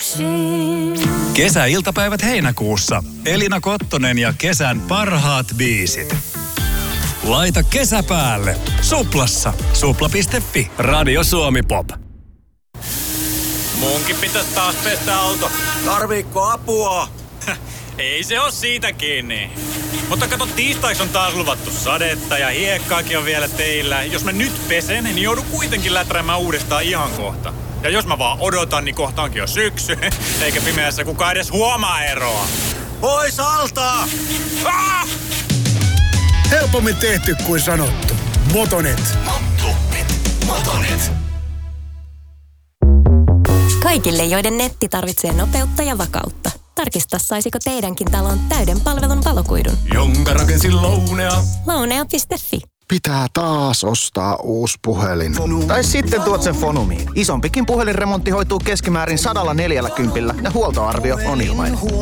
yksin. Kesäiltapäivät heinäkuussa. Elina Kottonen ja kesän parhaat biisit. Laita kesä päälle. Suplassa. Supla.fi. Radio Suomi Pop. Munkin pitäisi taas pestä auto. Tarviikko apua? Ei se oo siitä kiinni. Mutta kato, tiistaiksi on taas luvattu sadetta ja hiekkaakin on vielä teillä. Jos mä nyt pesen, niin joudun kuitenkin läträämään uudestaan ihan kohta. Ja jos mä vaan odotan, niin kohta onkin jo syksy. Eikä pimeässä kukaan edes huomaa eroa. Pois alta! Ah! Helpommin tehty kuin sanottu. Motonet. Motonet. Kaikille, joiden netti tarvitsee nopeutta ja vakautta. Tarkista, saisiko teidänkin talon täyden palvelun valokuidun. Jonka rakensin Lounea. Lounea.fi. Pitää taas ostaa uusi puhelin. Tai sitten tuot sen Fonumiin. Isompikin puhelinremontti hoituu keskimäärin 140 ja huoltoarvio on ilmainen.